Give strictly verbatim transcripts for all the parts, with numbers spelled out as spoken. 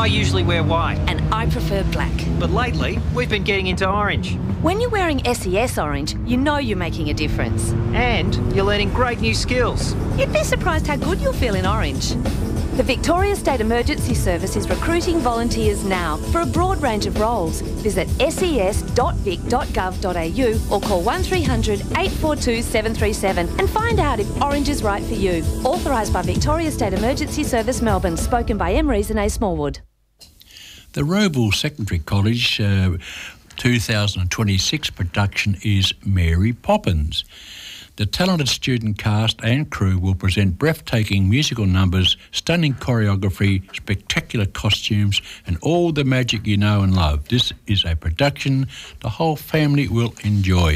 I usually wear white. And I prefer black. But lately, we've been getting into orange. When you're wearing S E S Orange, you know you're making a difference. And you're learning great new skills. You'd be surprised how good you'll feel in orange. The Victoria State Emergency Service is recruiting volunteers now for a broad range of roles. Visit s e s dot vic dot gov dot a u or call one three hundred, eight four two, seven three seven and find out if orange is right for you. Authorised by Victoria State Emergency Service Melbourne. Spoken by M. Reason A. Smallwood. The Rowville Secondary College uh, two thousand twenty-six production is Mary Poppins. The talented student cast and crew will present breathtaking musical numbers, stunning choreography, spectacular costumes, and all the magic you know and love. This is a production the whole family will enjoy.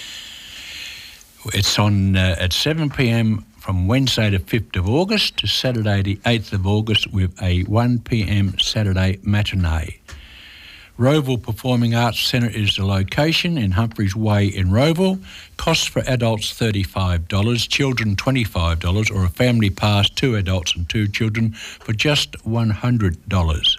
It's on uh, at seven p m from Wednesday the fifth of August to Saturday the eighth of August with a one p m Saturday matinee. Rowville Performing Arts Centre is the location in Humphreys Way in Rowville. Costs for adults thirty-five dollars, children twenty-five dollars, or a family pass, two adults and two children, for just one hundred dollars.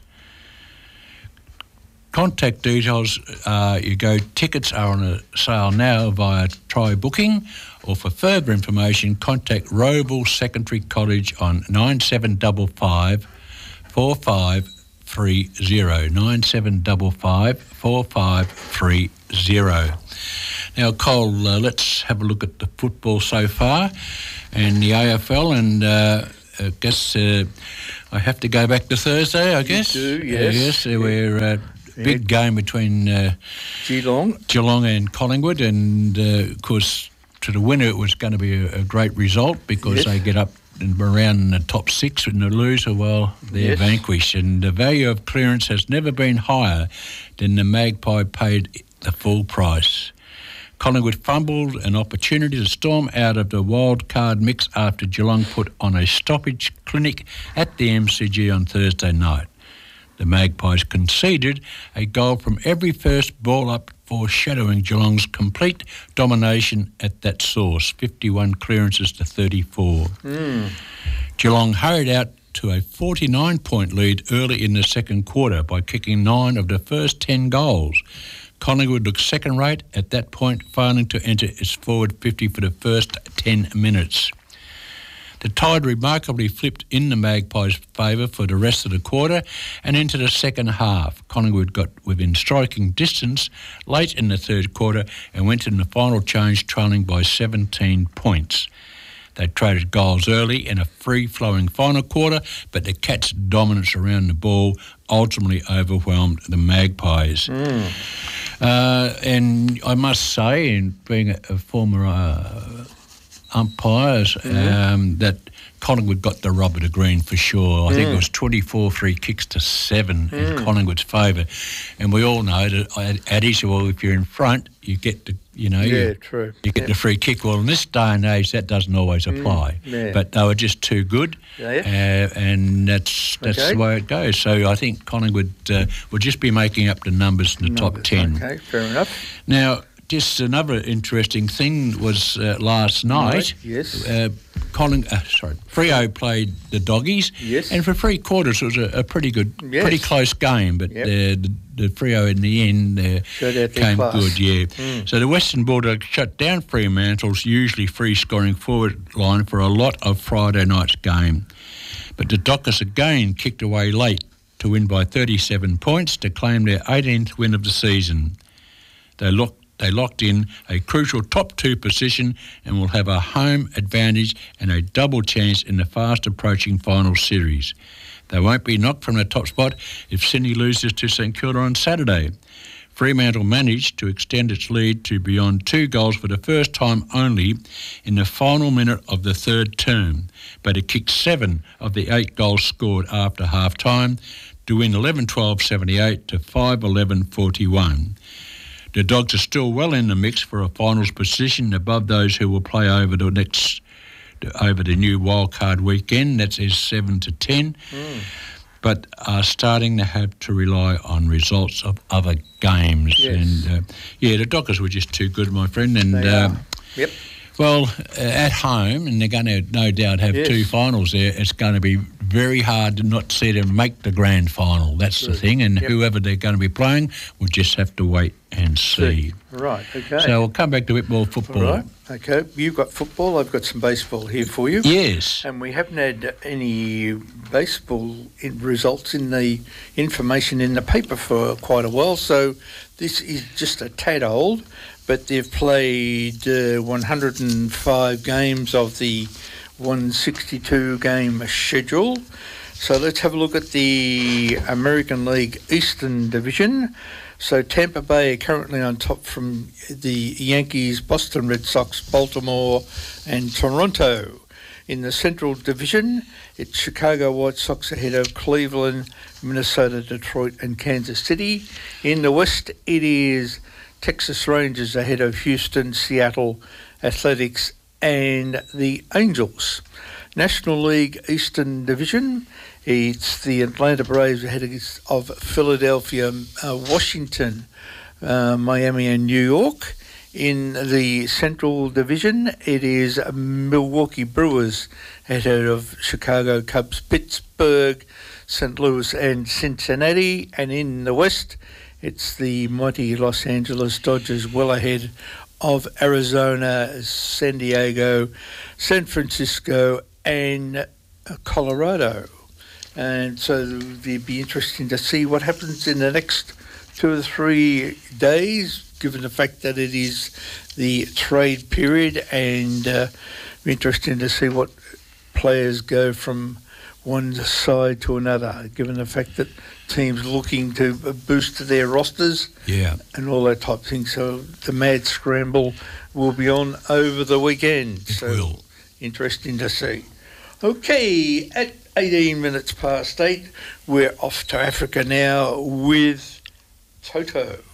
Contact details, uh, you go, tickets are on a sale now via Try Booking, or for further information, contact Rowville Secondary College on nine seven five five, four five three zero, nine seven five five, four five three zero. Now, Cole, uh, let's have a look at the football so far and the A F L, and uh, I guess uh, I have to go back to Thursday, I guess. You do, yes. Uh, yes, uh, we're uh, Yeah. big game between uh, Geelong. Geelong and Collingwood, and uh, of course, to the winner, it was going to be a, a great result because Yes. they get up and around the top six, and the loser, well, they're Yes. vanquished. And the value of clearance has never been higher than the Magpie paid the full price. Collingwood fumbled an opportunity to storm out of the wild card mix after Geelong put on a stoppage clinic at the M C G on Thursday night. The Magpies conceded a goal from every first ball up, foreshadowing Geelong's complete domination at that source, fifty-one clearances to thirty-four. Mm. Geelong hurried out to a forty-nine point lead early in the second quarter by kicking nine of the first ten goals. Collingwood looked second-rate at that point, failing to enter its forward fifty for the first ten minutes. The tide remarkably flipped in the Magpies' favour for the rest of the quarter and into the second half. Collingwood got within striking distance late in the third quarter and went in the final change trailing by seventeen points. They traded goals early in a free-flowing final quarter, but the Cats' dominance around the ball ultimately overwhelmed the Magpies. Mm. Uh, and I must say, in being a, a former uh, umpires, mm-hmm. um, that Collingwood got the rub of the green for sure. I mm. think it was twenty-four free kicks to seven mm. in Collingwood's favour. And we all know that adage, well, if you're in front, you get the, you know, yeah, you, true. you get yeah. the free kick. Well, in this day and age, that doesn't always apply. Mm. Yeah. But they were just too good, yeah. uh, and that's that's okay. the way it goes. So I think Collingwood uh, will just be making up the numbers in the numbers. top ten. Okay, fair enough. Now, just another interesting thing was uh, last night. Right, yes. Uh, Colling, uh, sorry, Freo played the Doggies. Yes. And for three quarters, it was a, a pretty good, yes. pretty close game. But yep. uh, the, the Freo in the end uh, came class. good, yeah. Mm. So the Western Bulldogs shut down Fremantle's usually free-scoring forward line for a lot of Friday night's game. But the Dockers again kicked away late to win by thirty-seven points to claim their eighteenth win of the season. They looked They locked in a crucial top two position and will have a home advantage and a double chance in the fast-approaching final series. They won't be knocked from the top spot if Sydney loses to St Kilda on Saturday. Fremantle managed to extend its lead to beyond two goals for the first time only in the final minute of the third term, but it kicked seven of the eight goals scored after half-time to win eleven twelve seventy-eight to five eleven forty-one. The Dogs are still well in the mix for a finals position above those who will play over the next, over the new wildcard weekend. That is seven to ten, mm. but are starting to have to rely on results of other games. Yes. And uh, yeah, the Dockers were just too good, my friend. And they uh, are. Yep. Well, uh, at home, and they're going to no doubt have yes. two finals there, it's going to be very hard to not see them make the grand final. That's the thing, and Yep. whoever they're going to be playing, we'll just have to wait and see. Right, okay. So we'll come back to a bit more football. All right, okay. You've got football, I've got some baseball here for you. Yes. And we haven't had any baseball in results in the information in the paper for quite a while, so this is just a tad old, but they've played uh, one hundred five games of the one hundred sixty-two game schedule. So let's have a look at the American League Eastern Division. So Tampa Bay are currently on top from the Yankees, Boston Red Sox, Baltimore and Toronto. In the Central Division, it's Chicago White Sox ahead of Cleveland, Minnesota, Detroit and Kansas City. In the West, it is Texas Rangers ahead of Houston, Seattle, Athletics and the Angels. National League Eastern Division, it's the Atlanta Braves ahead of Philadelphia, uh, Washington, uh, Miami and New York. In the Central Division, it is Milwaukee Brewers ahead of Chicago Cubs, Pittsburgh, Saint Louis and Cincinnati. And in the West, it's the mighty Los Angeles Dodgers well ahead of Arizona, San Diego, San Francisco and Colorado. And so it'd be interesting to see what happens in the next two or three days, given the fact that it is the trade period, and uh, be interesting to see what players go from one side to another, given the fact that teams looking to boost their rosters Yeah. and all that type of thing. So the mad scramble will be on over the weekend. It so will. Interesting to see. Okay, at eighteen minutes past eight, we're off to Africa now with Toto.